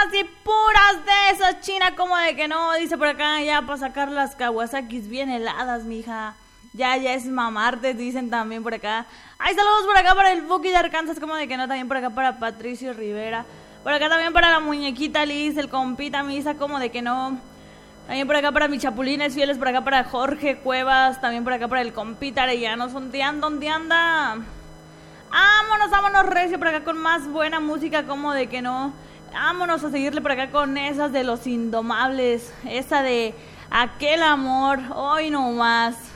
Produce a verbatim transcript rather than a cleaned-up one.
y puras de esas, China, como de que no, dice por acá, ya para sacar las Kawasakis bien heladas, mija. Ya, ya es mamarte, dicen también por acá. Ay, saludos por acá para el Buki de Arkansas, como de que no, también por acá para Patricio Rivera. Por acá también para la muñequita Liz, el compita Misa, como de que no. También por acá para mis chapulines fieles, por acá para Jorge Cuevas, también por acá para el compita Arellano. ¿Dónde anda? ¿Dónde anda? Vámonos, vámonos recio por acá con más buena música, como de que no. Vámonos a seguirle por acá con esas de los Indomables, esa de Aquel Amor, hoy no más.